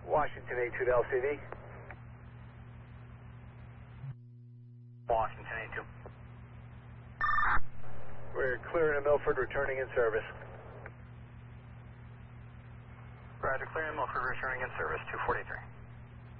Washington 82 to LCD. Washington 82. We're clearing to Milford, returning in service. Roger, clearing Milford, returning in service, 243.